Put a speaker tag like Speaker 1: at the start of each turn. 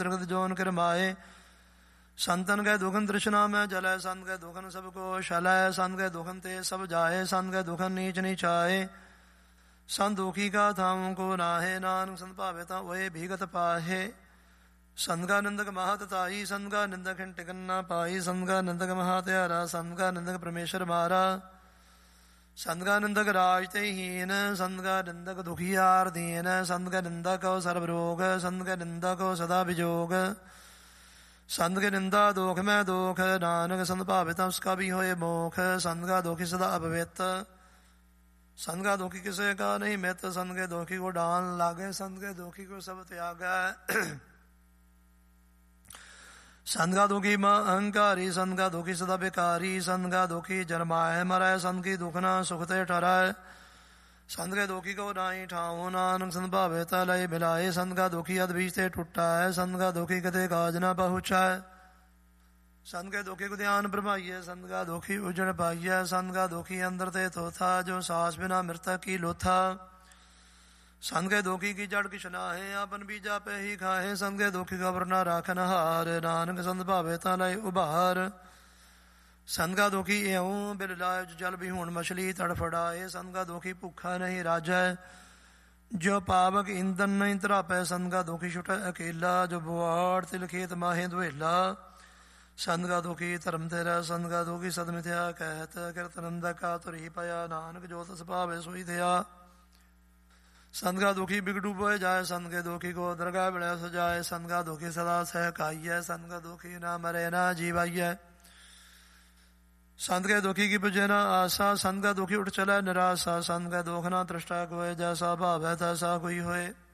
Speaker 1: Trigat zone किरमाए संतन गए दुखन तृष्णा में जलय संत गए दुखन सबको शलय संत गए दुखन ते सब जाए संत गए दुखन नीच नीचाए संत दुखी का थामों को नाहे नानक संत पावेता वह भीगत पाहे संत का निंदक महात ताई संत का निंदक टिकन ना पाई संत का निंदक महात्यारा संत का निंदक परमेश्वर मारा संत का निंदक राज ते हीन संत का निंदक दुखियार दीन संत का निंदक हो सर्वरोग संत का निंदक हो सदा विजोग संत के निंदा दोख में दोख नानक संत भाविता उसका भी होए मोख संत का दोखी सदा अभवित संत का दोखी किसे का नहीं मित संत के दोखी को डाल लागे संत के दोखी को सब त्याग संत का दुखी मां अहंकारी संत का दुखी सदा बेकारी संत का दुखी जन्माए मराए संत की दुखना सुखते ठहराए संत के दुखी को नाई ठाओ नानक संत भावेता लय मिलाए संत का दुखी अद बीच से टूटा है संत का दुखी कदे काज न पहुँचाए संत के दुखी को ध्यान प्रभाइए संत का दुखी उजड़ पाइए संत का दुखी अंदर ते थोथा जो सांस बिना मृतक की लोथा संत के दुखी की जड़ किशना है अपन बीजा पे ही खाए संत के दुखी का वरना राखन हार नानक संत भावेता लय उबार संत का दुखी एवं बिरलाए जल भी हूण मछली तड़फड़ाए संत का दुखी भूखा नहीं राजा जो पावक ईंधन नहीं तरापे संत का दुखी छुटा अकेला जो बुआड़ तिल खेत माहे दुहेला संत का दुखी धर्म तेरा संत का दुखी सदमिथ्या कहत कीर्तनंद का तुरी पया नानक जो तस पावे सोई थया संत का दुखी बिगड़ू बोए जाए संत के दुखी को दरगाह बड़े सजाए संत का दुखी सदा सहकाइए संत का दुखी ना मरे ना जीवाइए संत के दुखी की बुझे न आशा संत का दुखी उठ चला निराशा संत का दुख ना तृष्टा कोय जैसा भाव है तैसा कोई होए